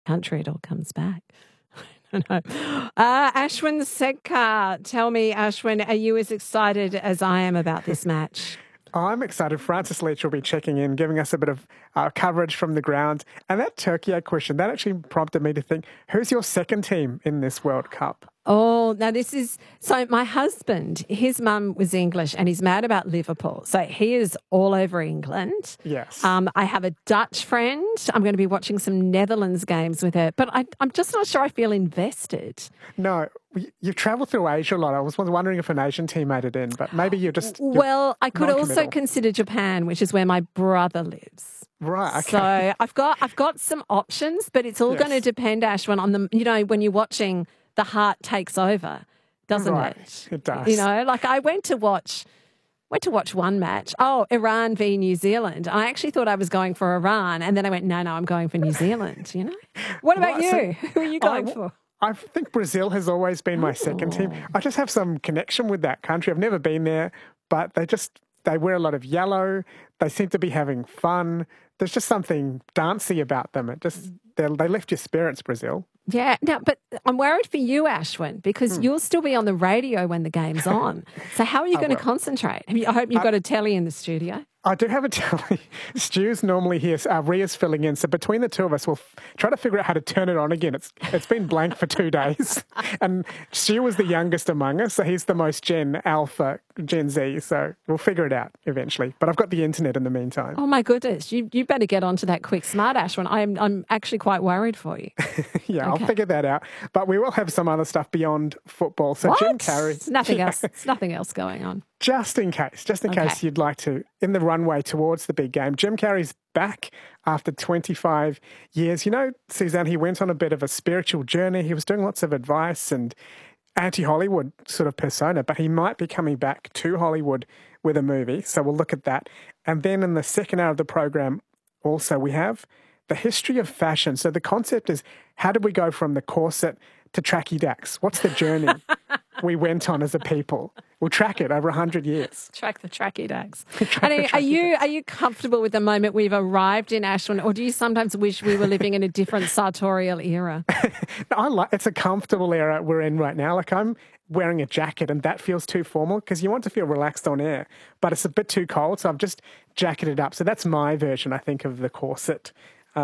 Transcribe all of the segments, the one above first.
country, it all comes back. I don't know. Ashwin Sekhar, tell me, Ashwin, are you as excited as I am about this match? I'm excited. Francis Leach will be checking in, giving us a bit of coverage from the ground. And that Turkey question, that actually prompted me to think, who's your second team in this World Cup? Oh, now this is, so my husband, his mum was English and he's mad about Liverpool. So he is all over England. Yes. I have a Dutch friend. I'm going to be watching some Netherlands games with her, but I'm just not sure I feel invested. No, you've travelled through Asia a lot. I was wondering if an Asian team made it in, but maybe you're just... Well, I could also consider Japan, which is where my brother lives. Right, okay. So I've got some options, but it's all going to depend, Ashwin, on the, when you're watching... The heart takes over, doesn't it? It does. Like I went to watch one match. Oh, Iran v New Zealand. I actually thought I was going for Iran, and then I went, no, I'm going for New Zealand. What about you? Who are you going for? I think Brazil has always been my second team. I just have some connection with that country. I've never been there, but they wear a lot of yellow. They seem to be having fun. There's just something dancey about them. They lift your spirits, Brazil. Yeah, but I'm worried for you, Ashwin, because you'll still be on the radio when the game's on. So how are you going to concentrate? I hope you've got a telly in the studio. I do have a telly. Stu's normally here. Ria's filling in. So between the two of us, we'll try to figure out how to turn it on again. It's been blank for 2 days. And Stu was the youngest among us, so he's the most Gen Alpha, Gen Z. So we'll figure it out eventually. But I've got the internet in the meantime. Oh, my goodness. You better get onto that quick smart, Ashwin. I'm actually quite worried for you. Yeah, okay. I'll figure that out. But we will have some other stuff beyond football. So what? Jim Carrey... It's nothing else. It's nothing else going on. Just in case you'd like to, in the runway towards the big game, Jim Carrey's back after 25 years. Suzanne, he went on a bit of a spiritual journey. He was doing lots of advice and anti-Hollywood sort of persona, but he might be coming back to Hollywood with a movie. So we'll look at that. And then in the second hour of the program, also we have the history of fashion. So the concept is, how did we go from the corset to tracky dacks? What's the journey we went on as a people? We'll track it over 100 years. Track the tracky dacks. And are you comfortable with the moment we've arrived in, Ashwin, or do you sometimes wish we were living in a different sartorial era? No, it's a comfortable era we're in right now. Like, I'm wearing a jacket and that feels too formal because you want to feel relaxed on air, but it's a bit too cold, so I've just jacketed up. So that's my version, I think, of the corset.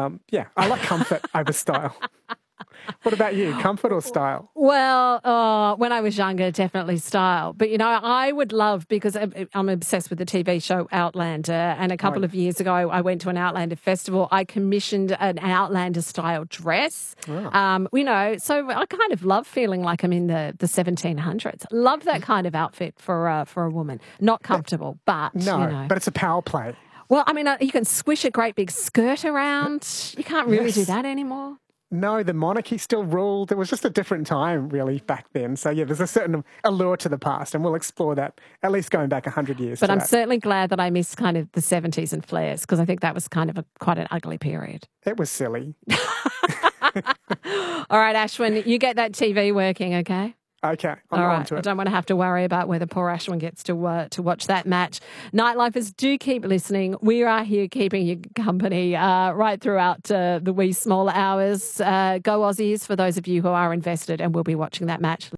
I like comfort over style. What about you? Comfort or style? Well, when I was younger, definitely style. But, I would love, because I'm obsessed with the TV show Outlander, and a couple of years ago, I went to an Outlander festival. I commissioned an Outlander-style dress. Oh. So I kind of love feeling like I'm in the 1700s. Love that kind of outfit for a woman. Not comfortable, but, but it's a power play. Well, you can squish a great big skirt around. You can't really do that anymore. No, the monarchy still ruled. It was just a different time, really, back then. So, there's a certain allure to the past, and we'll explore that, at least going back 100 years. But I'm certainly glad that I missed kind of the 70s and flares, because I think that was kind of quite an ugly period. It was silly. All right, Ashwin, you get that TV working, okay? Okay, I'm on to it. I don't want to have to worry about whether poor Ashwin gets to watch that match. Nightlifers, do keep listening. We are here keeping you company right throughout the wee small hours. Go Aussies for those of you who are invested, and we'll be watching that match.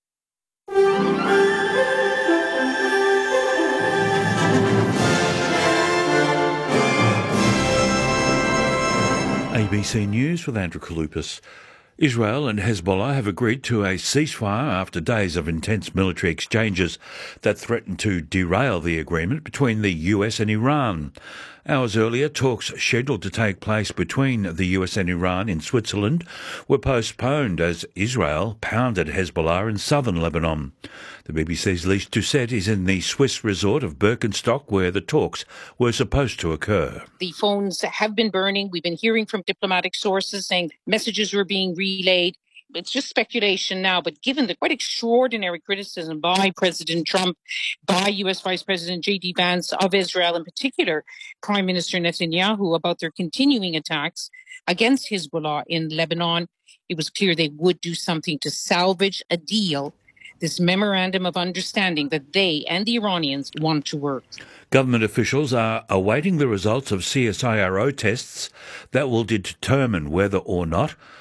ABC News with Andrew Kalupas. Israel and Hezbollah have agreed to a ceasefire after days of intense military exchanges that threatened to derail the agreement between the US and Iran. Hours earlier, talks scheduled to take place between the US and Iran in Switzerland were postponed as Israel pounded Hezbollah in southern Lebanon. The BBC's Lise Doucet is in the Swiss resort of Birkenstock, where the talks were supposed to occur. The phones have been burning. We've been hearing from diplomatic sources saying messages were being relayed. It's just speculation now, but given the quite extraordinary criticism by President Trump, by US Vice President J.D. Vance, of Israel in particular, Prime Minister Netanyahu, about their continuing attacks against Hezbollah in Lebanon, it was clear they would do something to salvage a deal, this memorandum of understanding that they and the Iranians want to work. Government officials are awaiting the results of CSIRO tests that will determine whether or not